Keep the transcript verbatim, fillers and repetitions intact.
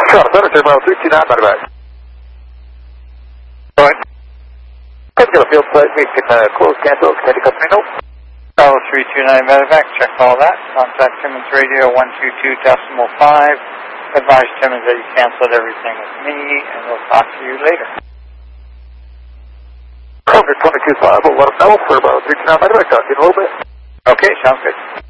Charlotte Center, Turbo three two nine, medevac. Alright. Particular field flight, we can uh, close, cancel, extended company note. Charlotte three two nine, medevac, check all that. Contact Timmins Radio one two two decimal five. Advise Timmins that you canceled everything with me, and we'll talk to you later. Cover twenty-two five, we'll let them know for about three two nine, medevac, talk to you in a little bit. Okay, sounds good.